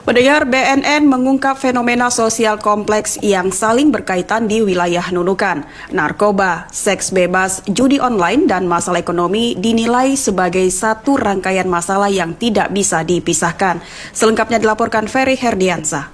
Pendengar, BNN mengungkap fenomena sosial kompleks yang saling berkaitan di wilayah Nunukan. Narkoba, seks bebas, judi online, dan masalah ekonomi dinilai sebagai satu rangkaian masalah yang tidak bisa dipisahkan. Selengkapnya dilaporkan Ferry Herdiansah.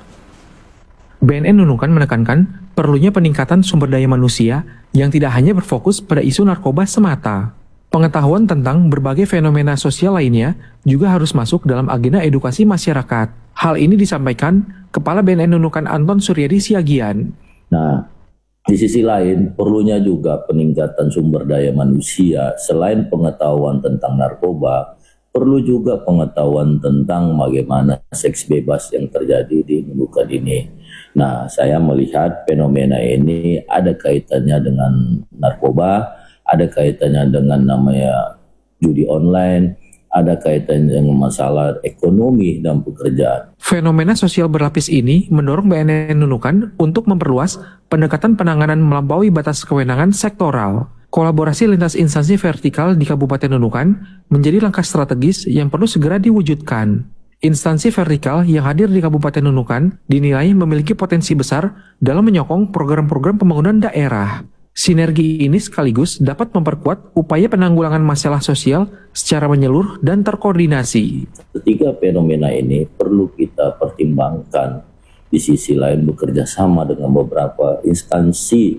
BNN Nunukan menekankan perlunya peningkatan sumber daya manusia yang tidak hanya berfokus pada isu narkoba semata. Pengetahuan tentang berbagai fenomena sosial lainnya juga harus masuk dalam agenda edukasi masyarakat. Hal ini disampaikan Kepala BNN Nunukan Anton Suryadi Siagian. Nah, di sisi lain perlunya juga peningkatan sumber daya manusia. Selain pengetahuan tentang narkoba, perlu juga pengetahuan tentang bagaimana seks bebas yang terjadi di Nunukan ini. Nah, saya melihat fenomena ini ada kaitannya dengan narkoba, ada kaitannya dengan namanya judi online, ada kaitannya dengan masalah ekonomi dan pekerjaan. Fenomena sosial berlapis ini mendorong BNN Nunukan untuk memperluas pendekatan penanganan melampaui batas kewenangan sektoral. Kolaborasi lintas instansi vertikal di Kabupaten Nunukan menjadi langkah strategis yang perlu segera diwujudkan. Instansi vertikal yang hadir di Kabupaten Nunukan dinilai memiliki potensi besar dalam menyokong program-program pembangunan daerah. Sinergi ini sekaligus dapat memperkuat upaya penanggulangan masalah sosial secara menyeluruh dan terkoordinasi. Ketiga fenomena ini perlu kita pertimbangkan. Di sisi lain bekerja sama dengan beberapa instansi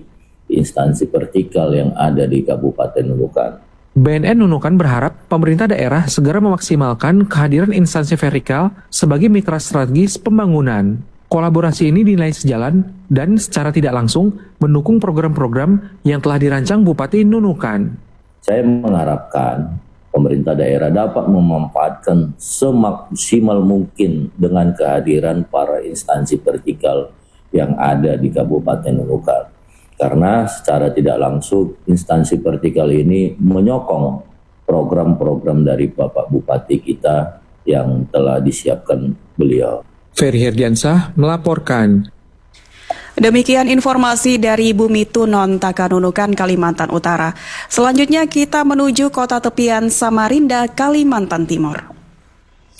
vertikal yang ada di Kabupaten Nunukan. BNN Nunukan berharap pemerintah daerah segera memaksimalkan kehadiran instansi vertikal sebagai mitra strategis pembangunan. Kolaborasi ini dinilai sejalan dan secara tidak langsung mendukung program-program yang telah dirancang Bupati Nunukan. Saya mengharapkan pemerintah daerah dapat memanfaatkan semaksimal mungkin dengan kehadiran para instansi vertikal yang ada di Kabupaten Nunukan. Karena secara tidak langsung instansi vertikal ini menyokong program-program dari Bapak Bupati kita yang telah disiapkan beliau. Ferry Herdiansah melaporkan. Demikian informasi dari Bumi Tunon, Takanunukan, Kalimantan Utara. Selanjutnya kita menuju kota tepian Samarinda, Kalimantan Timur.